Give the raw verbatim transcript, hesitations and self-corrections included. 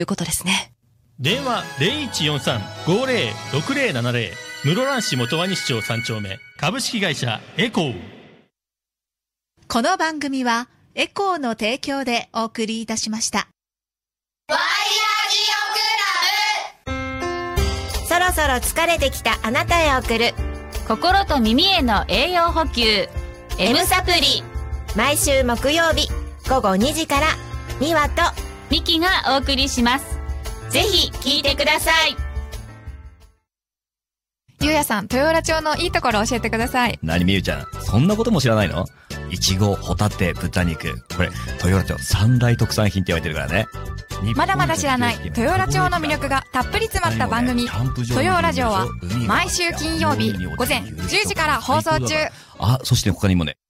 いうことですね。 電話 ゼロいちよんさん ごゼロろくゼロななゼロ 室蘭市元鰐市長さん丁目株式会社エコー。 この番組はエコーの提供でお送りいたしました。 ワイラジオクラブ、そろそろ疲れてきたあなたへ送る心と耳への栄養補給 M サプリ、 毎週木曜日ごごにじからにわとミキがお送りします。ぜひ聞いてください。 ゆうやさん、豊浦町のいいところ教えてください。 何みゆちゃん、そんなことも知らないの？いちご、ホタテ、豚肉、これ豊浦町三大特産品って言われてるからね。 まだまだ知らない豊浦町の魅力がたっぷり詰まった番組、豊浦城は毎週金曜日午前じゅうじから放送中。 あ、そして他にもね、